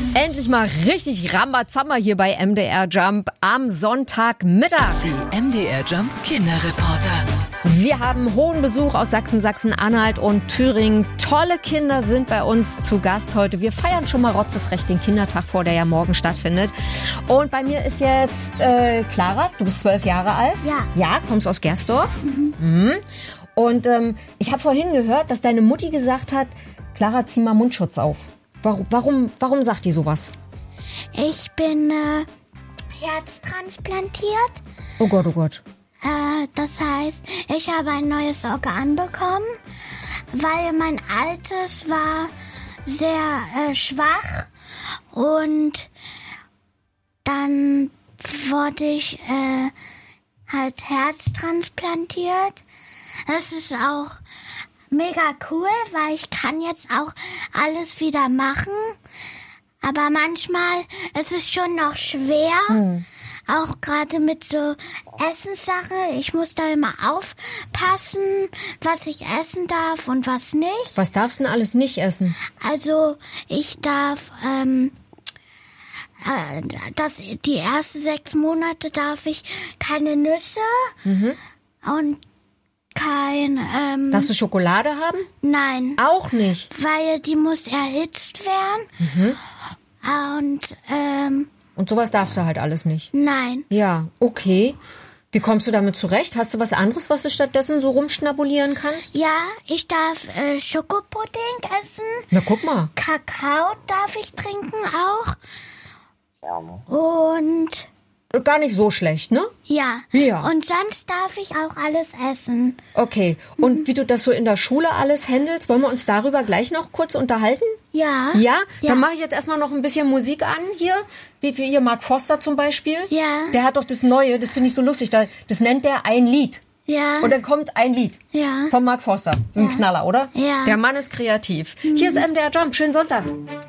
Endlich mal richtig Rambazamba hier bei MDR Jump am Sonntagmittag. Die MDR Jump Kinderreporter. Wir haben hohen Besuch aus Sachsen, Sachsen-Anhalt und Thüringen. Tolle Kinder sind bei uns zu Gast heute. Wir feiern schon mal rotzefrech den Kindertag vor, der ja morgen stattfindet. Und bei mir ist jetzt Clara, du bist 12 Jahre alt. Ja. Ja, kommst aus Gersdorf. Mhm. Und ich habe vorhin gehört, dass deine Mutti gesagt hat, Clara, zieh mal Mundschutz auf. Warum sagt die sowas? Ich bin herztransplantiert. Oh Gott, oh Gott. Das heißt, ich habe ein neues Organ bekommen, weil mein altes war sehr schwach. Und dann wurde ich halt herztransplantiert. Das ist auch mega cool, weil ich kann jetzt auch alles wieder machen. Aber manchmal ist es schon noch schwer. Auch gerade mit so Essenssache. Ich muss da immer aufpassen, was ich essen darf und was nicht. Was darfst du denn alles nicht essen? Also ich darf, die ersten 6 Monate darf ich keine Nüsse und kein, Darfst du Schokolade haben? Nein. Auch nicht. Weil die muss erhitzt werden. Und sowas darfst du halt alles nicht. Nein. Ja, okay. Wie kommst du damit zurecht? Hast du was anderes, was du stattdessen so rumschnabulieren kannst? Ja, ich darf Schokopudding essen. Na, guck mal. Kakao darf ich trinken auch. Und Gar nicht so schlecht, ne? ja. Ja. Und sonst darf ich auch alles essen. Okay. Und wie du das so in der Schule alles handelst, wollen wir uns darüber gleich noch kurz unterhalten? Ja. Ja? Dann mache ich jetzt erstmal noch ein bisschen Musik an hier. Wie hier Mark Foster zum Beispiel. Ja. Der hat doch das Neue, das finde ich so lustig. Das nennt der ein Lied. Ja. Und dann kommt ein Lied Ja. von Mark Foster. Ein Knaller, oder? Ja. Der Mann ist kreativ. Hier ist MDR Jump. Schönen Sonntag.